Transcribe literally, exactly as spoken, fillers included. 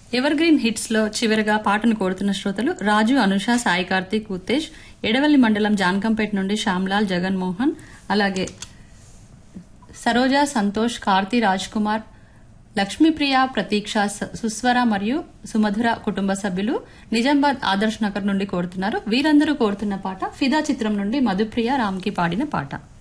Ever green hits లో చివరిగా పాటను కోరుతున్న శ్రోతలు రాజు, అనుష, సాయి కార్తీక్, ఉత్తేజ్, ఎడవల్లి మండలం జాన్కంపేట నుండి శ్యామ్లాల్, జగన్మోహన్, అలాగే సరోజ, సంతోష్, కార్తీ, రాజ్ కుమార్, లక్ష్మీప్రియ, ప్రతీక్ష, సుస్వర మరియు సుమధుర కుటుంబ సభ్యులు నిజామాబాద్ ఆదర్శ్ నగర్ నుండి కోరుతున్నారు. వీరందరూ కోరుతున్న పాట ఫిదా చిత్రం నుండి మధుప్రియ రామ్కి పాడిన పాట.